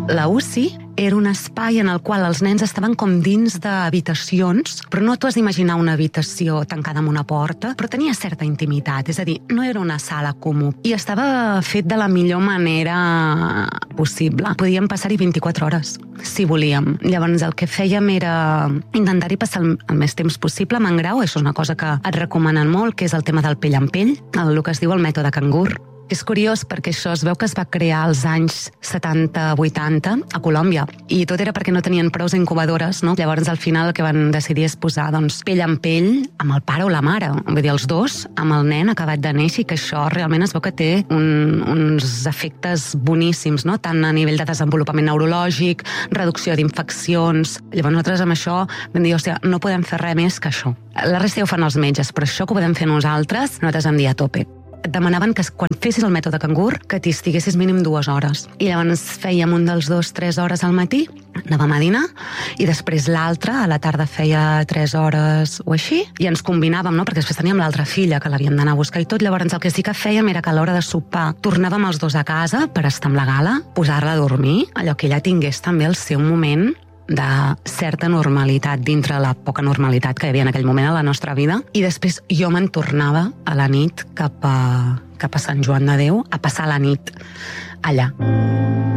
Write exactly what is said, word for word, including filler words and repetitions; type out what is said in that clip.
La U C I era un espai en el qual els nens estaven com dins d'habitacions, però no t'ho has d'imaginar una habitació tancada amb una porta, però tenia certa intimitat, és a dir, no era una sala comú. I estava fet de la millor manera possible. Podíem passar-hi vint-i-quatre hores, si volíem. Llavors el que fèiem era intentar-hi passar el, el més temps possible amb en Grau, això és una cosa que et recomanen molt, que és el tema del pell amb pell, el que es diu el mètode cangur. És curiós perquè això es veu que es va crear als anys setanta vuitanta a Colòmbia i tot era perquè no tenien prous incubadores, no? Llavors al final el que van decidir és posar doncs, pell en pell amb el pare o la mare, vull dir, els dos, amb el nen acabat de néixer, i que això realment es veu que té un, uns efectes boníssims, no? Tant a nivell de desenvolupament neurològic, reducció d'infeccions. Llavors nosaltres amb això vam dir, hòstia, no podem fer res més que això. La resta ja ho fan els metges, però això que ho podem fer nosaltres, nosaltres vam dir a tope. Et demanaven que quan fessis el mètode cangur que t'hi estiguessis mínim dues hores. I llavors fèiem un dels dos, tres hores al matí, anàvem a dinar, i després l'altre, a la tarda feia tres hores o així, i ens combinàvem, no? Perquè després teníem l'altra filla que l'havíem d'anar a buscar i tot. Llavors el que sí que fèiem era que a l'hora de sopar tornàvem els dos a casa per estar amb la Gala, posar-la a dormir, allò que ella tingués també el seu moment de certa normalitat dintre la poca normalitat que hi havia en aquell moment a la nostra vida, i després jo me'n tornava a la nit cap a, cap a Sant Joan de Déu a passar la nit allà.